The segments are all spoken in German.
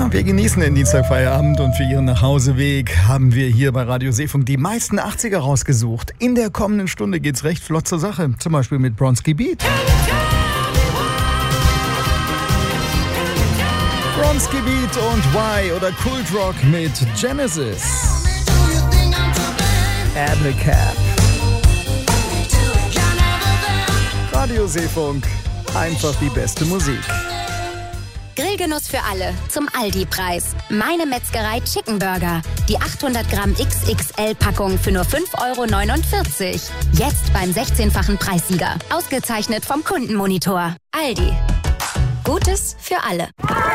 Ja, wir genießen den Dienstagfeierabend und für Ihren Nachhauseweg haben wir hier bei Radio Seefunk die meisten 80er rausgesucht. In der kommenden Stunde geht's recht flott zur Sache, zum Beispiel mit Bronski Beat. Bronski Beat und Why oder Kult Rock mit Genesis. Apple Cap. Radio Seefunk, einfach die beste Musik. Grillgenuss für alle zum Aldi-Preis. Meine Metzgerei Chicken Burger. Die 800 Gramm XXL-Packung für nur 5,49 €. Jetzt beim 16-fachen Preissieger. Ausgezeichnet vom Kundenmonitor. Aldi. Gutes für alle.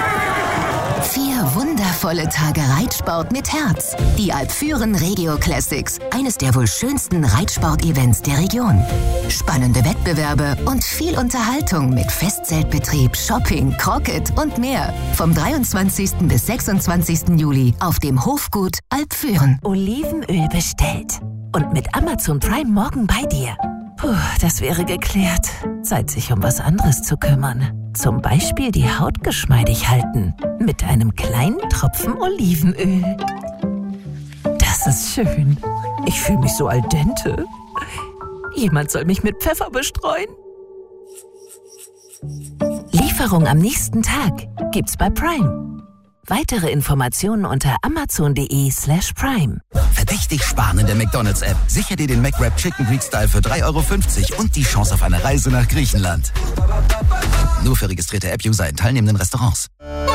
4 wundervolle Tage Reitsport mit Herz. Die Alpfüren Regio Classics. Eines der wohl schönsten Reitsport-Events der Region. Spannende Wettbewerbe und viel Unterhaltung mit Festzeltbetrieb, Shopping, Crocket und mehr. Vom 23. bis 26. Juli auf dem Hofgut Alpfüren. Olivenöl bestellt. Und mit Amazon Prime morgen bei dir. Puh, das wäre geklärt. Zeit, sich um was anderes zu kümmern. Zum Beispiel die Haut geschmeidig halten. Mit einem kleinen Tropfen Olivenöl. Das ist schön. Ich fühle mich so al dente. Jemand soll mich mit Pfeffer bestreuen. Lieferung am nächsten Tag gibt's bei Prime. Weitere Informationen unter amazon.de/prime. Verdächtig sparen in der McDonald's-App. Sicher dir den McWrap Chicken Greek Style für 3,50 € und die Chance auf eine Reise nach Griechenland. Nur für registrierte App-User in teilnehmenden Restaurants.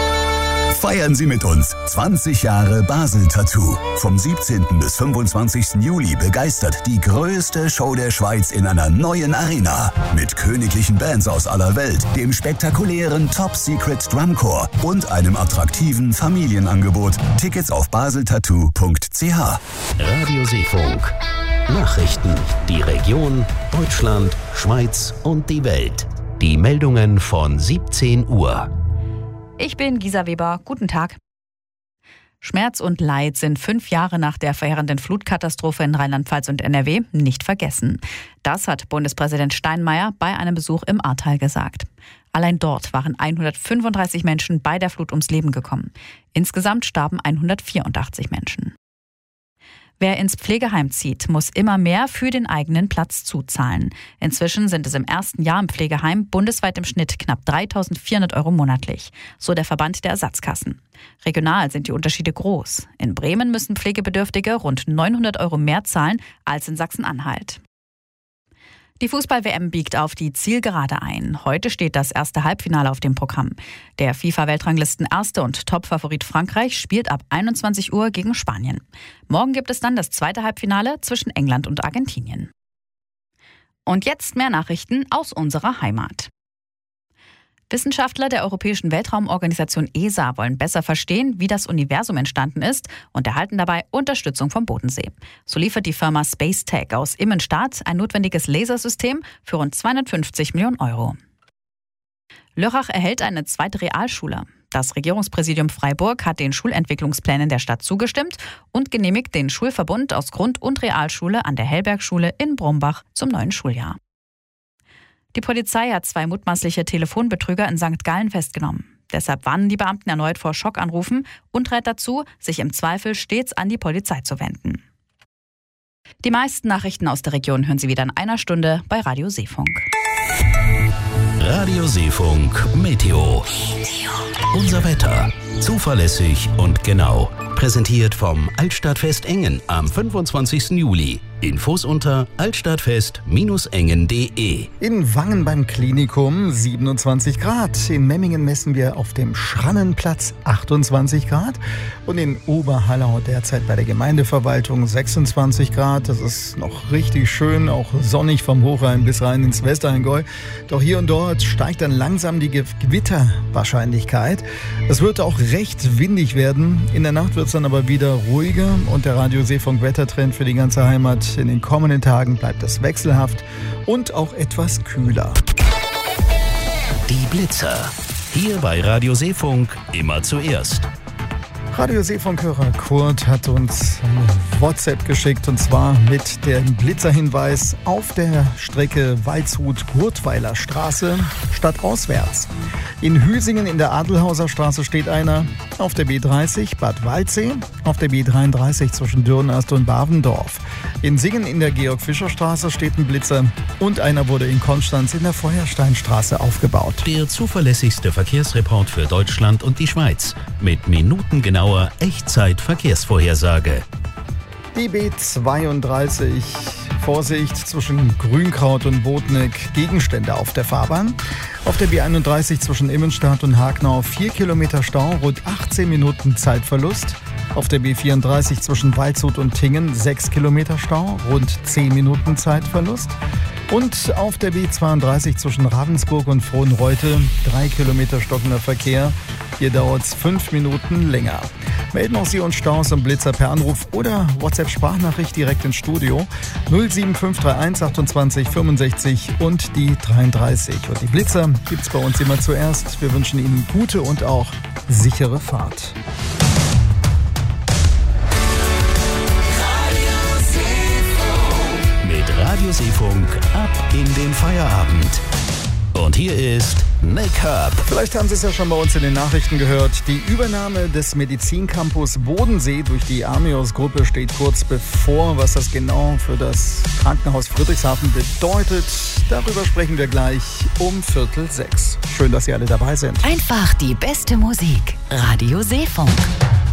Feiern Sie mit uns 20 Jahre Basel Tattoo. Vom 17. bis 25. Juli begeistert die größte Show der Schweiz in einer neuen Arena. Mit königlichen Bands aus aller Welt, dem spektakulären Top Secret Drumcore und einem attraktiven Familienangebot. Tickets auf baseltattoo.ch. Radio Seefunk. Nachrichten. Die Region, Deutschland, Schweiz und die Welt. Die Meldungen von 17 Uhr. Ich bin Gisa Weber. Guten Tag. Schmerz und Leid sind 5 Jahre nach der verheerenden Flutkatastrophe in Rheinland-Pfalz und NRW nicht vergessen. Das hat Bundespräsident Steinmeier bei einem Besuch im Ahrtal gesagt. Allein dort waren 135 Menschen bei der Flut ums Leben gekommen. Insgesamt starben 184 Menschen. Wer ins Pflegeheim zieht, muss immer mehr für den eigenen Platz zuzahlen. Inzwischen sind es im ersten Jahr im Pflegeheim bundesweit im Schnitt knapp 3.400 € monatlich, so der Verband der Ersatzkassen. Regional sind die Unterschiede groß. In Bremen müssen Pflegebedürftige rund 900 € mehr zahlen als in Sachsen-Anhalt. Die Fußball-WM biegt auf die Zielgerade ein. Heute steht das erste Halbfinale auf dem Programm. Der FIFA-Weltranglisten-Erste und Top-Favorit Frankreich spielt ab 21 Uhr gegen Spanien. Morgen gibt es dann das zweite Halbfinale zwischen England und Argentinien. Und jetzt mehr Nachrichten aus unserer Heimat. Wissenschaftler der Europäischen Weltraumorganisation ESA wollen besser verstehen, wie das Universum entstanden ist und erhalten dabei Unterstützung vom Bodensee. So liefert die Firma Spacetech aus Immenstadt ein notwendiges Lasersystem für rund 250 Millionen €. Lörrach erhält eine zweite Realschule. Das Regierungspräsidium Freiburg hat den Schulentwicklungsplänen der Stadt zugestimmt und genehmigt den Schulverbund aus Grund- und Realschule an der Hellbergschule in Brombach zum neuen Schuljahr. Die Polizei hat 2 mutmaßliche Telefonbetrüger in St. Gallen festgenommen. Deshalb warnen die Beamten erneut vor Schockanrufen und rät dazu, sich im Zweifel stets an die Polizei zu wenden. Die meisten Nachrichten aus der Region hören Sie wieder in einer Stunde bei Radio Seefunk. Radio Seefunk Meteo. Unser Wetter. Zuverlässig und genau. Präsentiert vom Altstadtfest Engen am 25. Juli. Infos unter altstadtfest-engen.de. In Wangen beim Klinikum 27 Grad. In Memmingen messen wir auf dem Schrannenplatz 28 Grad. Und in Oberhallau derzeit bei der Gemeindeverwaltung 26 Grad. Das ist noch richtig schön, auch sonnig vom Hochrhein bis rein ins Westerrheingäu. Doch hier und dort steigt dann langsam die Gewitterwahrscheinlichkeit. Es wird auch recht windig werden. In der Nacht wird es dann aber wieder ruhiger. Und der Radio Seefunk Wettertrend für die ganze Heimat: in den kommenden Tagen bleibt es wechselhaft und auch etwas kühler. Die Blitzer. Hier bei Radio Seefunk immer zuerst. Radio Seefunkhörer Kurt hat uns eine WhatsApp geschickt und zwar mit dem Blitzerhinweis auf der Strecke Waldshut-Gurtweiler Straße stadtauswärts. In Hüsingen in der Adelhauser Straße steht einer, auf der B30 Bad Waldsee, auf der B33 zwischen Dürnast und Bavendorf. In Singen in der Georg-Fischer-Straße steht ein Blitzer und einer wurde in Konstanz in der Feuersteinstraße aufgebaut. Der zuverlässigste Verkehrsreport für Deutschland und die Schweiz mit minutengenauer Echtzeit-Verkehrsvorhersage. Die B32, Vorsicht zwischen Grünkraut und Botneck, Gegenstände auf der Fahrbahn. Auf der B31 zwischen Immenstadt und Hagnau 4 Kilometer Stau, rund 18 Minuten Zeitverlust. Auf der B34 zwischen Waldshut und Tingen 6 Kilometer Stau, rund 10 Minuten Zeitverlust. Und auf der B32 zwischen Ravensburg und Frohnreute 3 Kilometer stockender Verkehr. Hier dauert es 5 Minuten länger. Melden auch Sie uns Staus und Blitzer per Anruf oder WhatsApp-Sprachnachricht direkt ins Studio 07531 28 65 und die 33. Und die Blitzer gibt's bei uns immer zuerst. Wir wünschen Ihnen gute und auch sichere Fahrt. Radio Seefunk ab in den Feierabend. Und hier ist Nick Hub. Vielleicht haben Sie es ja schon bei uns in den Nachrichten gehört. Die Übernahme des Medizincampus Bodensee durch die Amios-Gruppe steht kurz bevor. Was das genau für das Krankenhaus Friedrichshafen bedeutet, darüber sprechen wir gleich um 5:45. Schön, dass Sie alle dabei sind. Einfach die beste Musik. Radio Seefunk.